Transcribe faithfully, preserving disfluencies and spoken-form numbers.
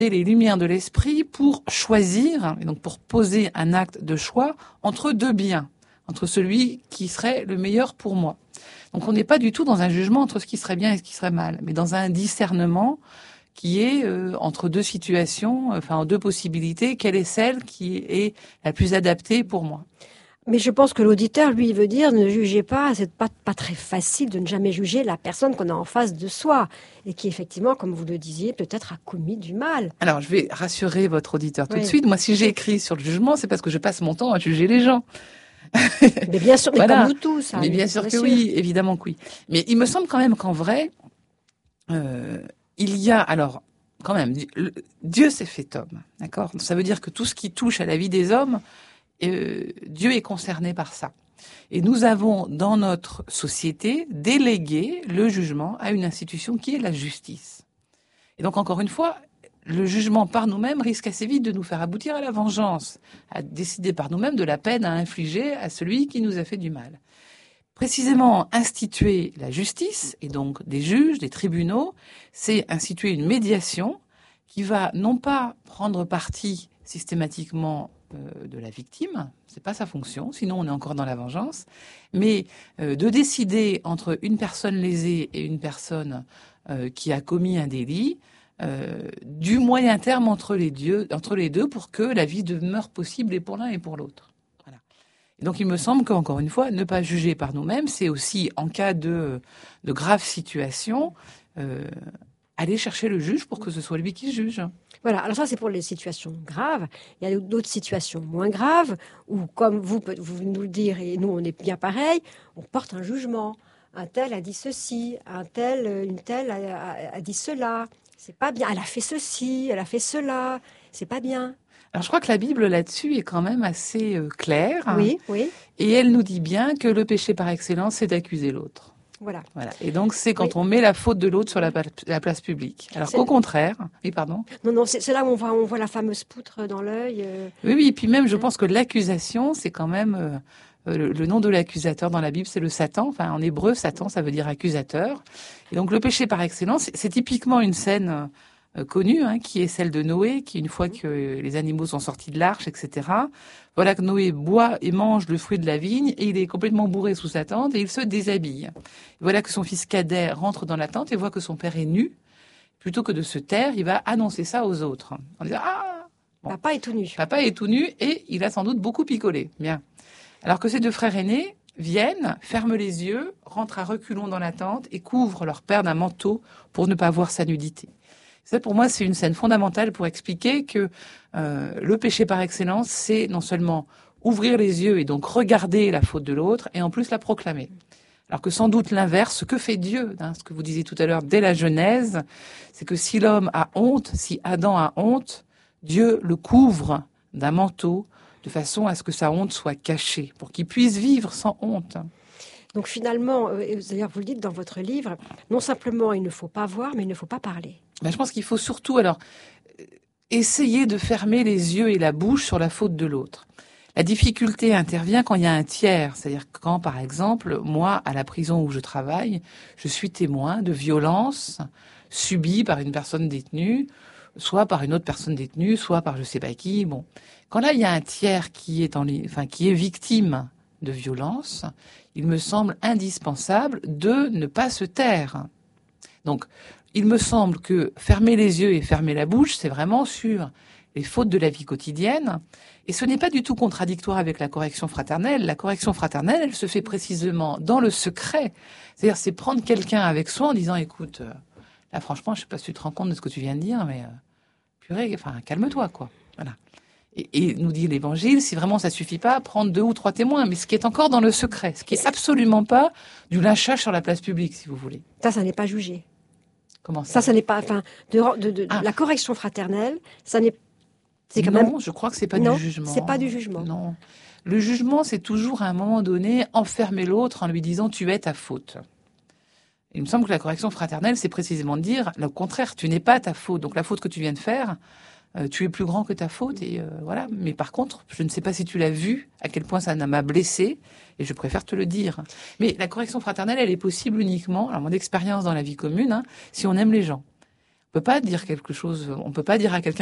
les lumières de l'esprit pour choisir, et donc pour poser un acte de choix entre deux biens, entre celui qui serait le meilleur pour moi. Donc on n'est pas du tout dans un jugement entre ce qui serait bien et ce qui serait mal, mais dans un discernement qui est euh, entre deux situations, enfin deux possibilités, quelle est celle qui est la plus adaptée pour moi. Mais je pense que l'auditeur, lui, veut dire ne jugez pas, c'est pas, pas très facile de ne jamais juger la personne qu'on a en face de soi et qui, effectivement, comme vous le disiez, peut-être a commis du mal. Alors, je vais rassurer votre auditeur tout oui. de suite. Moi, si j'ai écrit sur le jugement, c'est parce que je passe mon temps à juger les gens. Mais bien sûr, mais voilà. Comme nous tous. Hein, mais bien sûr que sûr. oui, évidemment que oui. Mais il me semble quand même qu'en vrai, euh, il y a, alors, quand même, Dieu s'est fait homme, d'accord ? Ça veut dire que tout ce qui touche à la vie des hommes, Euh, Dieu est concerné par ça. Et nous avons, dans notre société, délégué le jugement à une institution qui est la justice. Et donc, encore une fois, le jugement par nous-mêmes risque assez vite de nous faire aboutir à la vengeance, à décider par nous-mêmes de la peine à infliger à celui qui nous a fait du mal. Précisément, instituer la justice, et donc des juges, des tribunaux, c'est instituer une médiation qui va non pas prendre parti systématiquement de la victime, c'est pas sa fonction, sinon on est encore dans la vengeance, mais euh, de décider entre une personne lésée et une personne euh, qui a commis un délit, euh, du moyen terme entre les, dieux, entre les deux pour que la vie demeure possible et pour l'un et pour l'autre. Voilà. Et donc il me semble qu'encore une fois, ne pas juger par nous-mêmes, c'est aussi, en cas de, de graves situations, euh, aller chercher le juge pour que ce soit lui qui juge. Voilà, alors ça c'est pour les situations graves. Il y a d'autres situations moins graves où, comme vous, vous nous le dire, et nous on est bien pareil, on porte un jugement. Un tel a dit ceci, un tel, une telle a, a, a dit cela. C'est pas bien. Elle a fait ceci, elle a fait cela. C'est pas bien. Alors je crois que la Bible là-dessus est quand même assez euh, claire. Oui, oui. Et elle nous dit bien que le péché par excellence, c'est d'accuser l'autre. Voilà. Voilà. Et donc, c'est quand oui. on met la faute de l'autre sur la, la place publique. Alors c'est... qu'au contraire... Oui, pardon. Non, non, c'est, c'est là où on voit, on voit la fameuse poutre dans l'œil. Euh... Oui, oui. Et puis même, je pense que l'accusation, c'est quand même... Euh, le, le nom de l'accusateur dans la Bible, c'est le Satan. Enfin, en hébreu, Satan, ça veut dire accusateur. Et donc, le péché par excellence, c'est, c'est typiquement une scène... Euh, connue, hein, qui est celle de Noé, qui, une fois que les animaux sont sortis de l'arche, et cetera, voilà que Noé boit et mange le fruit de la vigne, et il est complètement bourré sous sa tente, et il se déshabille. Et voilà que son fils cadet rentre dans la tente et voit que son père est nu. Plutôt que de se taire, il va annoncer ça aux autres, en disant « Ah bon, Papa est tout nu ». Papa est tout nu, et il a sans doute beaucoup picolé. Bien. Alors que ses deux frères aînés viennent, ferment les yeux, rentrent à reculons dans la tente, et couvrent leur père d'un manteau pour ne pas voir sa nudité. Ça, pour moi, c'est une scène fondamentale pour expliquer que euh, le péché par excellence, c'est non seulement ouvrir les yeux et donc regarder la faute de l'autre, et en plus la proclamer. Alors que sans doute l'inverse, ce que fait Dieu, hein, ce que vous disiez tout à l'heure dès la Genèse, c'est que si l'homme a honte, si Adam a honte, Dieu le couvre d'un manteau de façon à ce que sa honte soit cachée, pour qu'il puisse vivre sans honte. Donc finalement, euh, d'ailleurs vous le dites dans votre livre, non simplement il ne faut pas voir, mais il ne faut pas parler. Ben, je pense qu'il faut surtout alors essayer de fermer les yeux et la bouche sur la faute de l'autre. La difficulté intervient quand il y a un tiers, c'est-à-dire quand, par exemple, moi, à la prison où je travaille, je suis témoin de violences subies par une personne détenue, soit par une autre personne détenue, soit par je sais pas qui. Bon, quand là il y a un tiers qui est en, enfin qui est victime de violences, il me semble indispensable de ne pas se taire. Donc, il me semble que fermer les yeux et fermer la bouche, c'est vraiment sur les fautes de la vie quotidienne. Et ce n'est pas du tout contradictoire avec la correction fraternelle. La correction fraternelle, elle se fait précisément dans le secret. C'est-à-dire, c'est prendre quelqu'un avec soi en disant, écoute, euh, là, franchement, je sais pas si tu te rends compte de ce que tu viens de dire, mais euh, purée, enfin, calme-toi, quoi. Voilà. Et, et nous dit l'Évangile, si vraiment ça suffit pas, prendre deux ou trois témoins, mais ce qui est encore dans le secret, ce qui est absolument pas du lynchage sur la place publique, si vous voulez. Ça, ça n'est pas jugé. Comment ça ? Ça, ça n'est pas, enfin, de, de, de ah. la correction fraternelle, ça n'est, c'est quand non, même. Non, je crois que c'est pas non, du jugement. C'est pas du jugement. Non, le jugement, c'est toujours à un moment donné enfermer l'autre en lui disant tu es ta faute. Il me semble que la correction fraternelle, c'est précisément de dire le contraire, tu n'es pas ta faute. Donc la faute que tu viens de faire, euh, tu es plus grand que ta faute et euh, voilà. Mais par contre, je ne sais pas si tu l'as vu, à quel point ça m'a blessé. Et je préfère te le dire. Mais la correction fraternelle, elle est possible uniquement, alors mon expérience dans la vie commune, hein, si on aime les gens. peut pas dire quelque chose, on peut pas dire à quelqu'un